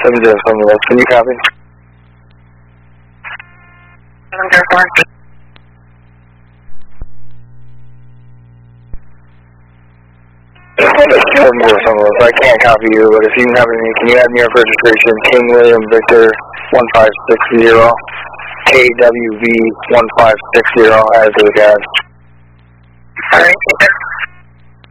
707, can you copy? 704. 707, I can't copy you, but if you can copy me, can you add me your registration? King William Victor 1560, KWV 1560 as the guys. Alright,